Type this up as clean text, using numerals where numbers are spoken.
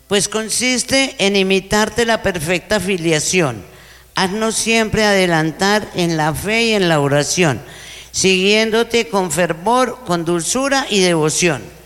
Pues consiste en imitarte la perfecta filiación. Haznos siempre adelantar en la fe y en la oración, siguiéndote con fervor, con dulzura y devoción.